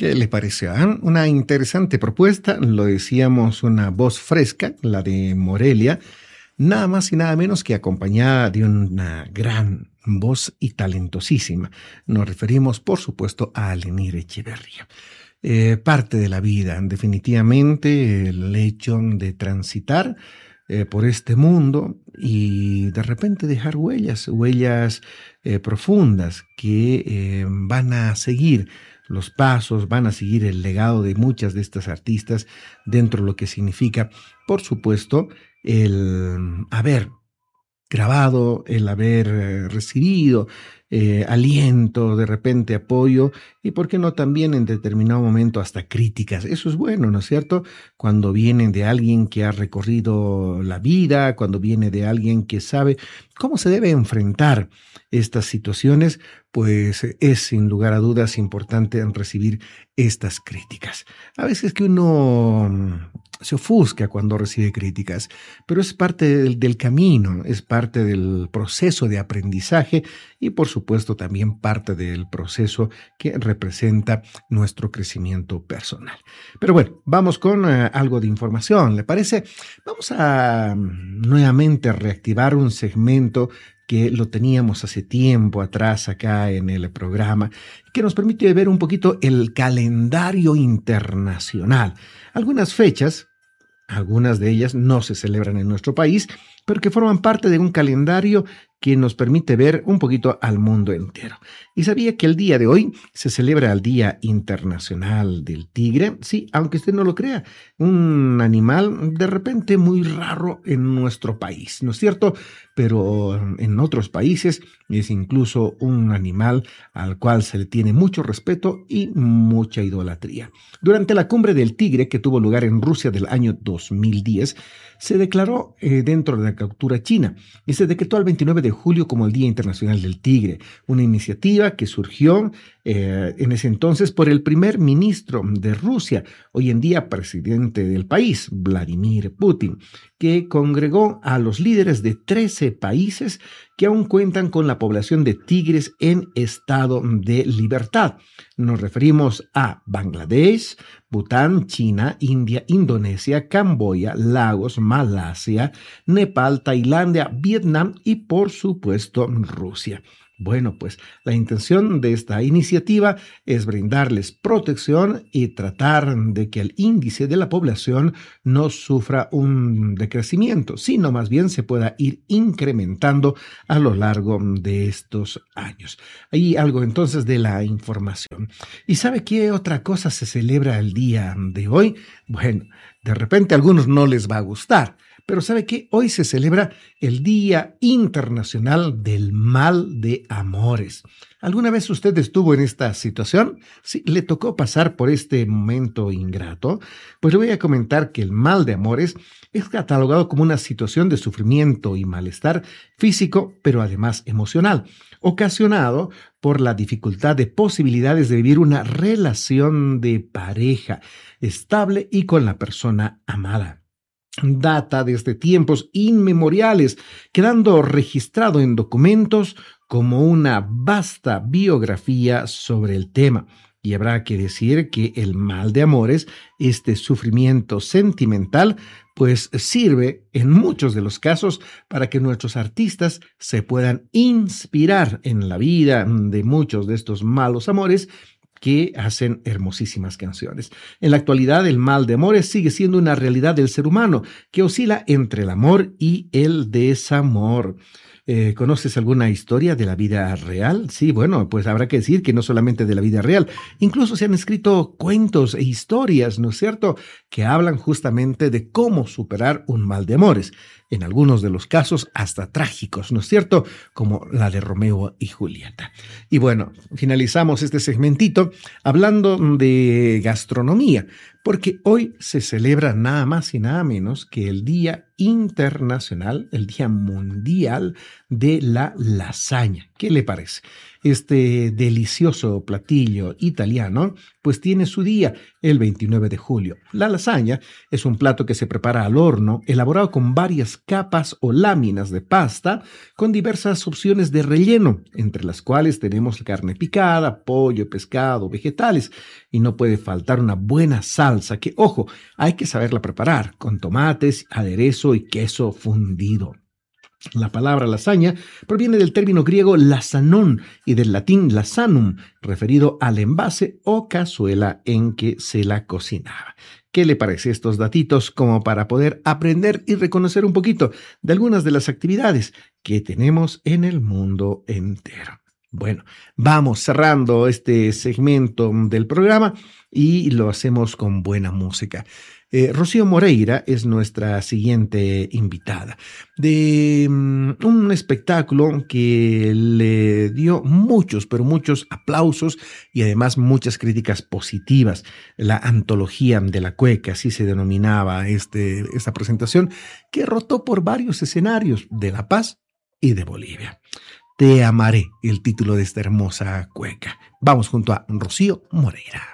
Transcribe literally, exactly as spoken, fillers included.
¿Qué le pareció? ¿Ah? Una interesante propuesta, lo decíamos, una voz fresca, la de Morelia, nada más y nada menos que acompañada de una gran voz y talentosísima. Nos referimos, por supuesto, a Lenir Echeverría. Eh, parte de la vida, definitivamente, el hecho de transitar eh, por este mundo y de repente dejar huellas, huellas eh, profundas que eh, van a seguir los pasos, van a seguir el legado de muchas de estas artistas dentro de lo que significa, por supuesto, el haber grabado, el haber eh, recibido eh, aliento, de repente apoyo y, por qué no, también en determinado momento hasta críticas. Eso es bueno, ¿no es cierto? Cuando vienen de alguien que ha recorrido la vida, cuando viene de alguien que sabe cómo se debe enfrentar estas situaciones, pues es sin lugar a dudas importante recibir estas críticas. A veces que uno se ofusca cuando recibe críticas, pero es parte del, del camino, es parte del proceso de aprendizaje y, por supuesto, también parte del proceso que representa nuestro crecimiento personal. Pero bueno, vamos con uh, algo de información, ¿le parece? Vamos a um, nuevamente reactivar un segmento que lo teníamos hace tiempo atrás acá en el programa, que nos permite ver un poquito el calendario internacional. Algunas fechas, algunas de ellas no se celebran en nuestro país, pero que forman parte de un calendario que nos permite ver un poquito al mundo entero. ¿Y sabía que el día de hoy se celebra el Día Internacional del Tigre? Sí, aunque usted no lo crea, un animal de repente muy raro en nuestro país, ¿no es cierto? Pero en otros países es incluso un animal al cual se le tiene mucho respeto y mucha idolatría. Durante la Cumbre del Tigre, que tuvo lugar en Rusia del año dos mil diez, se declaró eh, dentro de la cultura china y se decretó el veintinueve de julio como el Día Internacional del Tigre, una iniciativa que surgió eh, en ese entonces por el primer ministro de Rusia, hoy en día presidente del país, Vladimir Putin, que congregó a los líderes de trece países que aún cuentan con la población de tigres en estado de libertad. Nos referimos a Bangladesh, Bután, China, India, Indonesia, Camboya, Laos, Malasia, Nepal, Tailandia, Vietnam y, por supuesto, Rusia. Bueno, pues la intención de esta iniciativa es brindarles protección y tratar de que el índice de la población no sufra un decrecimiento, sino más bien se pueda ir incrementando a lo largo de estos años. Hay algo entonces de la información. ¿Y sabe qué otra cosa se celebra el día de hoy? Bueno, de repente a algunos no les va a gustar, pero ¿sabe qué? Hoy se celebra el Día Internacional del Mal de Amores. ¿Alguna vez usted estuvo en esta situación? ¿Sí, le tocó pasar por este momento ingrato? Pues le voy a comentar que el mal de amores es catalogado como una situación de sufrimiento y malestar físico, pero además emocional, ocasionado por la dificultad de posibilidades de vivir una relación de pareja estable y con la persona amada. Data desde tiempos inmemoriales, quedando registrado en documentos como una vasta biografía sobre el tema. Y habrá que decir que el mal de amores, este sufrimiento sentimental, pues sirve en muchos de los casos para que nuestros artistas se puedan inspirar en la vida de muchos de estos malos amores que hacen hermosísimas canciones. En la actualidad, el mal de amores sigue siendo una realidad del ser humano que oscila entre el amor y el desamor. Eh, ¿Conoces alguna historia de la vida real? Sí, bueno, pues habrá que decir que no solamente de la vida real, incluso se han escrito cuentos e historias, ¿no es cierto?, que hablan justamente de cómo superar un mal de amores. En algunos de los casos hasta trágicos, ¿no es cierto?, como la de Romeo y Julieta. Y bueno, finalizamos este segmentito hablando de gastronomía, porque hoy se celebra nada más y nada menos que el Día Internacional, el Día Mundial de la lasaña. ¿Qué le parece? Este delicioso platillo italiano pues tiene su día el veintinueve de julio. La lasaña es un plato que se prepara al horno, elaborado con varias capas o láminas de pasta, con diversas opciones de relleno, entre las cuales tenemos carne picada, pollo, pescado, vegetales, y no puede faltar una buena salsa que, ojo, hay que saberla preparar, con tomates, aderezo y queso fundido. La palabra lasaña proviene del término griego lasanón y del latín lasanum, referido al envase o cazuela en que se la cocinaba. ¿Qué le parece estos datitos como para poder aprender y reconocer un poquito de algunas de las actividades que tenemos en el mundo entero? Bueno, vamos cerrando este segmento del programa y lo hacemos con buena música. Eh, Rocío Moreira es nuestra siguiente invitada de um, un espectáculo que le dio muchos, pero muchos aplausos y además muchas críticas positivas. La antología de la cueca, así se denominaba este, esta presentación, que rotó por varios escenarios de La Paz y de Bolivia. Te amaré, el título de esta hermosa cueca. Vamos junto a Rocío Moreira.